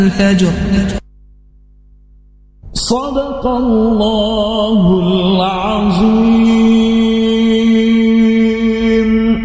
الفجر صدق الله العظيم.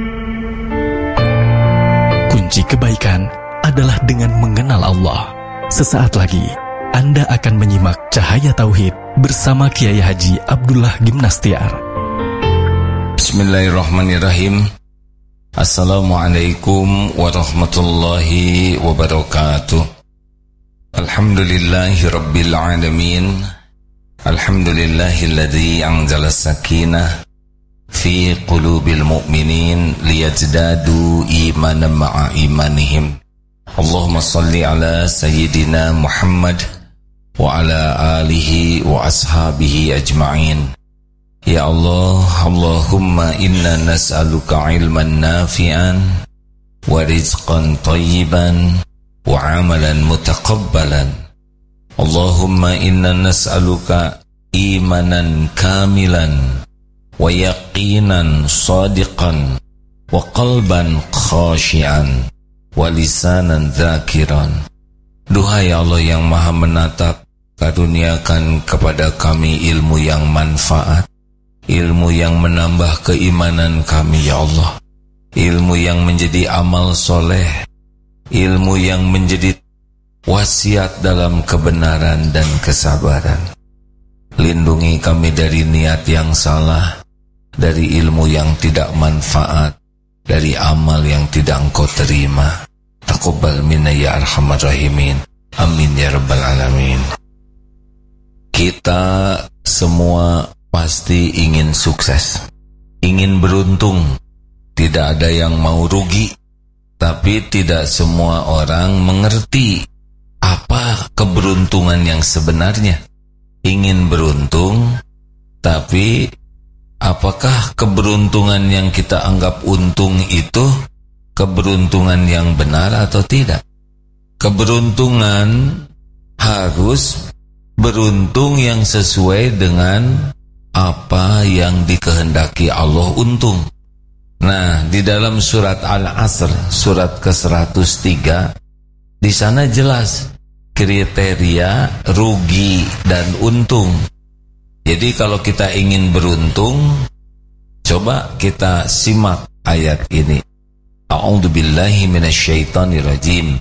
Kunci kebaikan adalah dengan mengenal Allah. Sesaat lagi Anda akan menyimak Cahaya Tauhid bersama Kiai Haji Abdullah Gimnastiar. Bismillahirrahmanirrahim. Assalamualaikum warahmatullahi wabarakatuh. Alhamdulillahi rabbil alamin. Alhamdulillahilladzi anzala sakinah fi qulubil mu'minin liyazdadu imanan ma'a imanihim. Allahumma salli ala sayyidina Muhammad wa ala alihi wa ashabihi ajma'in. Ya Allah, Allahumma inna nas'aluka ilman nafi'an wa rizqan tayyiban wa amalan mutaqabbalan. Allahumma inna nas'aluka imanan kamilan wa yaqinan sadiqan wa qalban khashian wa lisanan dzakiran. Duhai Allah yang Maha Menatap, karuniakan kepada kami ilmu yang manfaat, ilmu yang menambah keimanan kami ya Allah, ilmu yang menjadi amal soleh, ilmu yang menjadi wasiat dalam kebenaran dan kesabaran. Lindungi kami dari niat yang salah, dari ilmu yang tidak manfaat, dari amal yang tidak Engkau terima. Taqabbal minna ya arhamar rahimin. Amin ya rabbal alamin. Kita semua pasti ingin sukses, ingin beruntung. Tidak ada yang mau rugi. Tapi tidak semua orang mengerti apa keberuntungan yang sebenarnya. Ingin beruntung, tapi apakah keberuntungan yang kita anggap untung itu keberuntungan yang benar atau tidak? Keberuntungan harus beruntung yang sesuai dengan apa yang dikehendaki Allah untung. Nah, di dalam surat Al-Asr, surat ke-103, di sana jelas kriteria rugi dan untung. Jadi kalau kita ingin beruntung, coba kita simak ayat ini. A'udzubillahi minasyaitonirrajim.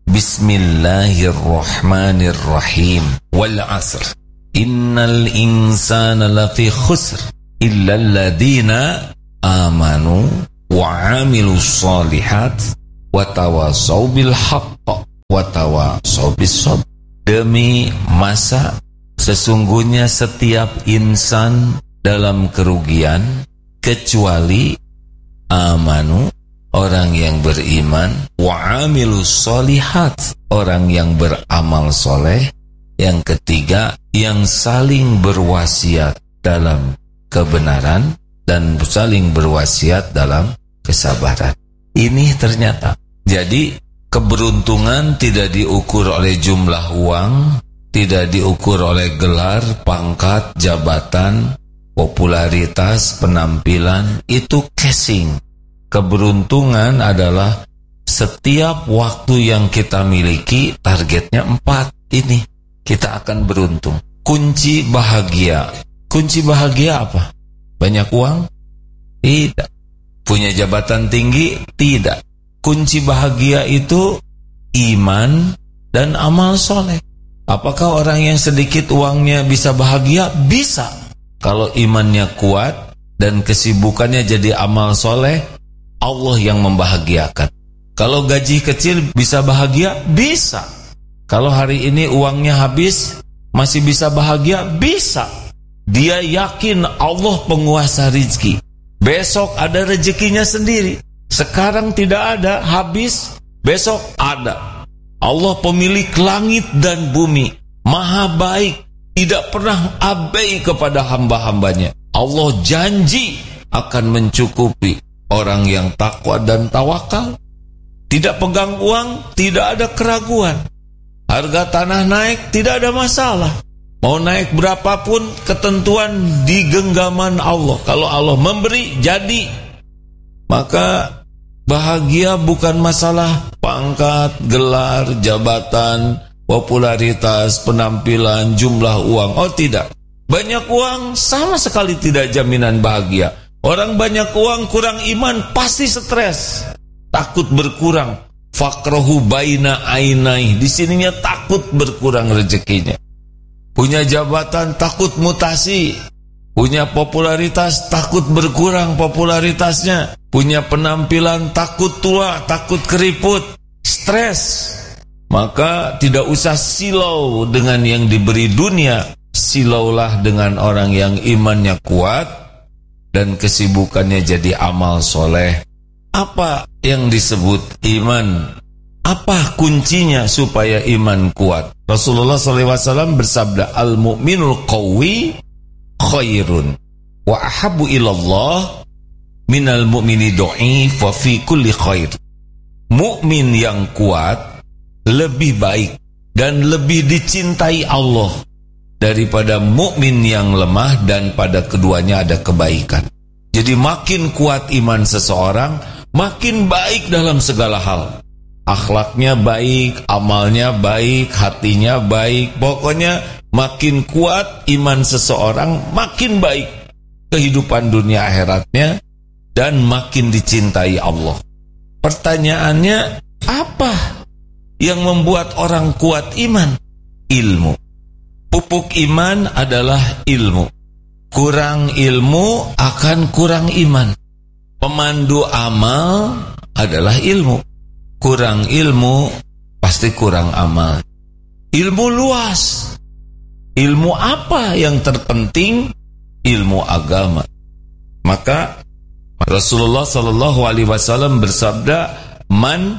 Bismillahirrahmanirrahim. Wal 'asr. Innal insana lafi khusr illa alladziina amanu wa amilus solihat wa tawasaw bil haqq wa tawasaw bis sabr. Demi masa sesungguhnya setiap insan dalam kerugian kecuali amanu, orang yang beriman, wa amilus solihat, orang yang beramal soleh, yang ketiga yang saling berwasiat dalam kebenaran dan saling berwasiat dalam kesabaran. Ini ternyata. Jadi keberuntungan tidak diukur oleh jumlah uang, tidak diukur oleh gelar, pangkat, jabatan, popularitas, penampilan. Itu casing. Keberuntungan adalah setiap waktu yang kita miliki, targetnya 4 ini. Kita akan beruntung. Kunci bahagia. Kunci bahagia apa? Banyak uang? Tidak. Punya jabatan tinggi? Tidak. Kunci bahagia itu iman dan amal soleh. Apakah orang yang sedikit uangnya bisa bahagia? Bisa. Kalau imannya kuat dan kesibukannya jadi amal soleh, Allah yang membahagiakan. Kalau gaji kecil bisa bahagia? Bisa. Kalau hari ini uangnya habis, masih bisa bahagia? Bisa. Dia yakin Allah penguasa rizki. Besok ada rezekinya sendiri. Sekarang tidak ada, habis, besok ada. Allah pemilik langit dan bumi, maha baik, tidak pernah abai kepada hamba-hambanya. Allah janji akan mencukupi orang yang takwa dan tawakal. Tidak pegang uang, tidak ada keraguan. Harga tanah naik, tidak ada masalah. Mau naik berapapun, ketentuan di genggaman Allah. Kalau Allah memberi, jadi. Maka bahagia bukan masalah pangkat, gelar, jabatan, popularitas, penampilan, jumlah uang. Oh tidak, banyak uang sama sekali tidak jaminan bahagia. Orang banyak uang kurang iman pasti stres, takut berkurang. Faqrahu baina ainai, di sininya takut berkurang rezekinya. Punya jabatan takut mutasi, punya popularitas takut berkurang popularitasnya, punya penampilan takut tua, takut keriput, stres. Maka tidak usah silau dengan yang diberi dunia, silaulah dengan orang yang imannya kuat dan kesibukannya jadi amal soleh. Apa yang disebut iman? Apa kuncinya supaya iman kuat? Rasulullah SAW bersabda, al-mu'minul qawi khairun wa ahabbu ilallah minal mu'mini do'if wa fi kulli khair. Mukmin yang kuat lebih baik dan lebih dicintai Allah daripada mukmin yang lemah dan pada keduanya ada kebaikan. Jadi makin kuat iman seseorang, makin baik dalam segala hal. Akhlaknya baik, amalnya baik, hatinya baik. Pokoknya makin kuat iman seseorang, makin baik kehidupan dunia akhiratnya dan makin dicintai Allah. Pertanyaannya, apa yang membuat orang kuat iman? Ilmu. Pupuk iman adalah ilmu. Kurang ilmu akan kurang iman. Pemandu amal adalah ilmu. Kurang ilmu pasti kurang amal. Ilmu luas. Ilmu apa yang terpenting? Ilmu agama. Maka Rasulullah SAW bersabda, man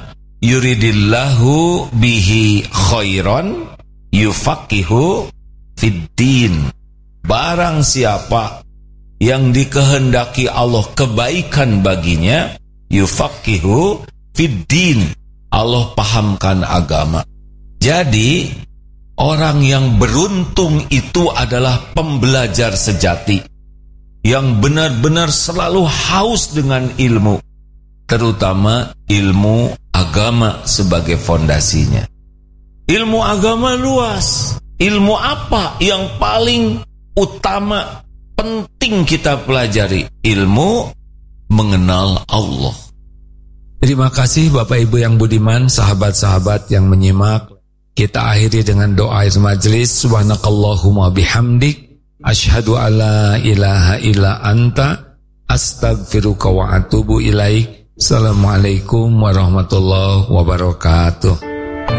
yuridillahu bihi khairan yufaqihu fiddin. Barang siapa yang dikehendaki Allah kebaikan baginya, yufaqihu fiddin, Allah pahamkan agama. Jadi orang yang beruntung itu adalah pembelajar sejati, yang benar-benar selalu haus dengan ilmu, terutama ilmu agama sebagai fondasinya. Ilmu agama luas. Ilmu apa yang paling utama, penting kita pelajari? Ilmu mengenal Allah. Terima kasih Bapak Ibu yang budiman, sahabat-sahabat yang menyimak. Kita akhiri dengan doa akhir majelis. Subhanakallahumma bihamdik, asyhadu alla ilaha illa anta, astaghfiruka wa atubu ilaik. Assalamualaikum warahmatullahi wabarakatuh.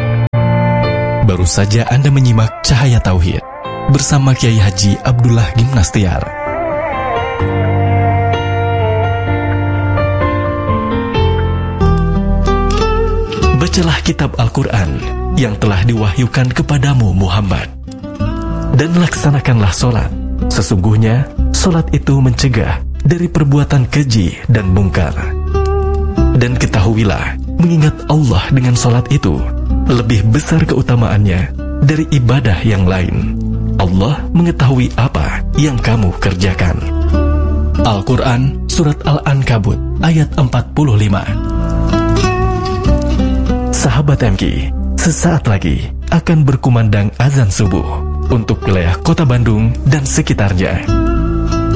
Baru saja Anda menyimak Cahaya Tauhid bersama Kiai Haji Abdullah Gimnastiar. Bacalah kitab Al-Quran yang telah diwahyukan kepadamu Muhammad, dan laksanakanlah solat. Sesungguhnya solat itu mencegah dari perbuatan keji dan mungkar. Dan ketahuilah, mengingat Allah dengan solat itu lebih besar keutamaannya dari ibadah yang lain. Allah mengetahui apa yang kamu kerjakan. Al-Quran Surat Al-Ankabut ayat 45. Sahabat MK, sesaat lagi akan berkumandang azan subuh untuk wilayah Kota Bandung dan sekitarnya.